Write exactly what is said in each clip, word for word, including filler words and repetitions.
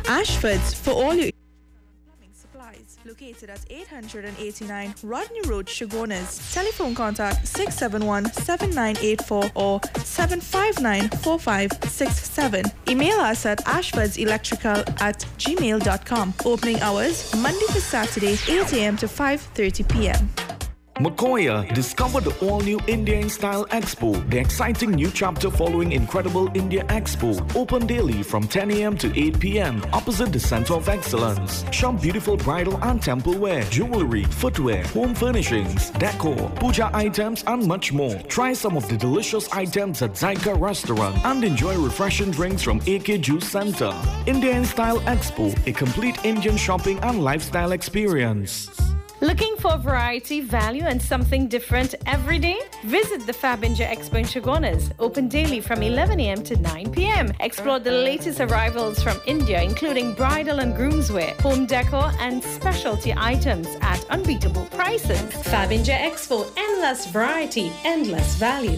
Ashford's for all your plumbing supplies. Located at eight eighty-nine Rodney Road, Chaguanas. Telephone contact six seven one, seven nine eight four or seven five nine, four five six seven. Email us at ashfordselectrical at gmail dot com. Opening hours Monday to Saturday, eight a.m. to five thirty p.m. Makoya, discover the all-new India in Style Expo, the exciting new chapter following Incredible India Expo. Open daily from ten a.m. to eight p.m. opposite the Center of Excellence. Shop beautiful bridal and temple wear, jewelry, footwear, home furnishings, decor, puja items and much more. Try some of the delicious items at Zyka Restaurant and enjoy refreshing drinks from A K Juice Center. India in Style Expo, a complete Indian shopping and lifestyle experience. Looking for variety, value, and something different every day? Visit the Fabinja Expo in Chaguanas. Open daily from eleven a.m. to nine p.m. Explore the latest arrivals from India, including bridal and groomswear, home decor, and specialty items at unbeatable prices. Fabinja Expo, endless variety, endless value.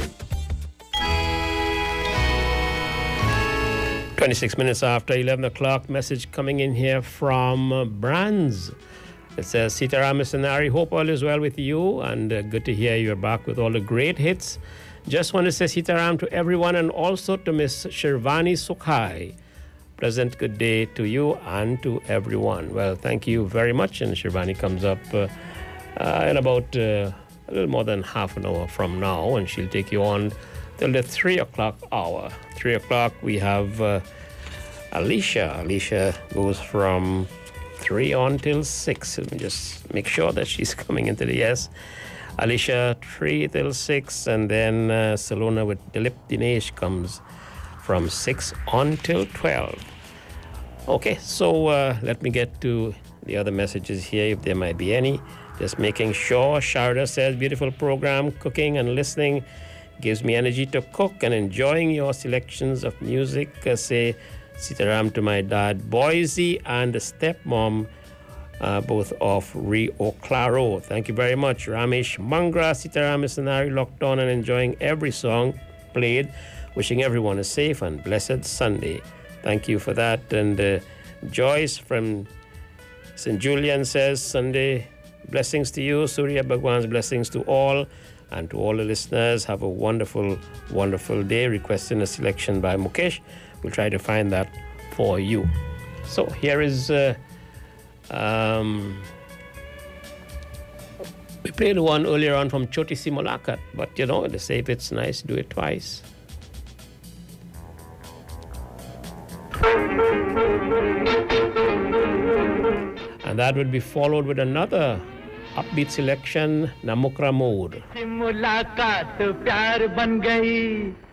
twenty-six minutes after eleven o'clock, message coming in here from uh, Brands. It says, Sitaram Missionary, hope all is well with you, and uh, good to hear you're back with all the great hits. Just want to say Sitaram to everyone and also to Miss Shirvani Sukhai. Pleasant good day to you and to everyone. Well, thank you very much, and Shirvani comes up uh, uh, in about uh, a little more than half an hour from now, and she'll take you on till the three o'clock hour. three o'clock, we have uh, Alicia. Alicia goes from three on till six. Let me just make sure that she's coming into the yes. Alicia, three till six, and then uh, Salona with Dilip Dinesh comes from six on till twelve. Okay, so uh, let me get to the other messages here, if there might be any. Just making sure. Sharda says, beautiful program, cooking and listening gives me energy to cook, and enjoying your selections of music. Uh, say Sitaram to my dad, Boise, and the stepmom, uh, both of Rio Claro. Thank you very much. Ramesh Mangra, Sitaram Missionary, locked on and enjoying every song played. Wishing everyone a safe and blessed Sunday. Thank you for that. And uh, Joyce from Saint Julian says, Sunday blessings to you. Surya Bhagwan's blessings to all. And to all the listeners, have a wonderful, wonderful day. Requesting a selection by Mukesh. We'll try to find that for you. So here is, uh, um, we played one earlier on from Choti Si Mulakat, but you know, they say if it's nice, do it twice. And that would be followed with another upbeat selection, Namukra Mode.